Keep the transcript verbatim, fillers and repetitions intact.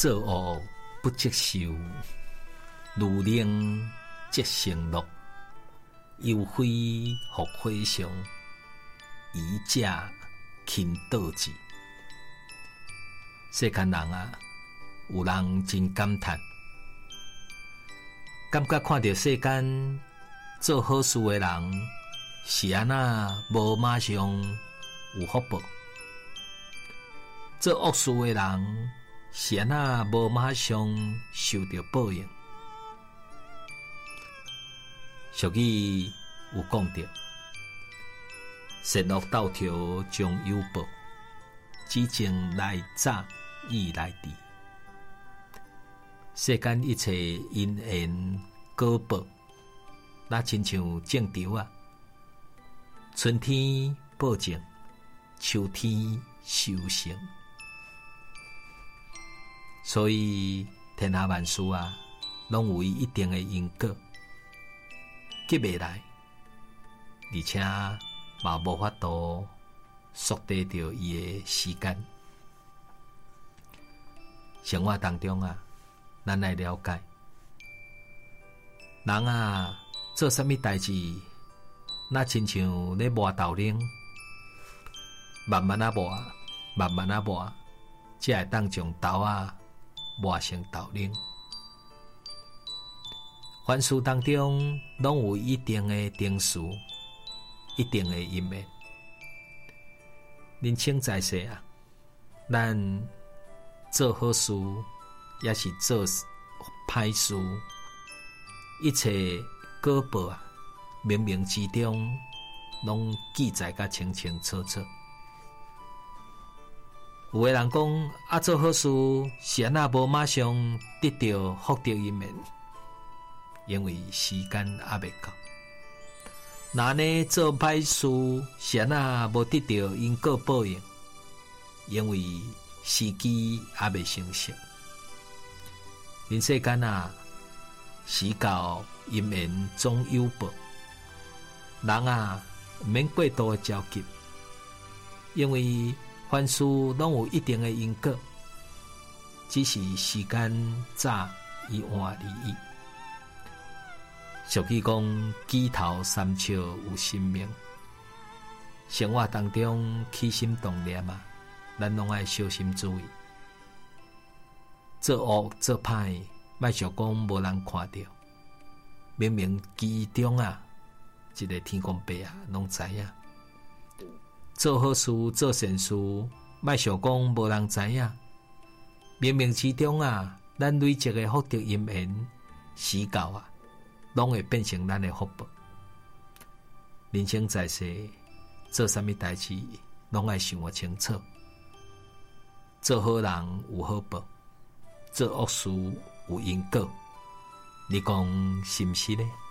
做恶不接受，如能即成乐，又非复火上，以者轻倒之。世间人啊，有人真感叹，感觉看到世间做好事的人是安那无马上有福报，做恶事的人是安那无马上受到报应。俗语有讲到，善恶斗条终有报，只情来早意来迟。世间一切因缘果报，那亲像种稻啊，春天播种，秋天收成。所以天下万事啊，拢有一定的因果，急未来，而且嘛无法度缩短着伊的时间。生活当中啊，咱来了解，人啊做啥物代志，那亲像咧磨豆奶，慢慢啊磨，慢慢啊磨，才会当将豆啊磨成豆奶。凡事当中拢有一定的定数，一定的因缘。人生在世啊，咱做好事，也是做歹事，一切果报啊，冥冥之中拢记载甲清清楚楚。有个人讲啊，做好事是安那无马上得到福德因缘，因为时间还未到。那呢做歹事是安那无得到因果报应，因为时机还未成熟。人世间啊，时到因缘总有报。人啊，毋免过度焦急，因为凡事拢有一定的因果，只是时间早与晚而已。俗语讲，举头三尺有神明。生活当中起心动念啊，咱拢爱小心注意。做恶做歹，莫想讲无人看到，明明其中啊，一个天公伯啊，拢知影。做好事做善事，莫想讲无人知影。明明其中啊，咱累积的福德因缘时到啊，拢会变成咱的福报。人生在世，做啥物代志，拢爱想清楚。做好人有好报，做恶事有因果。你讲是毋是呢？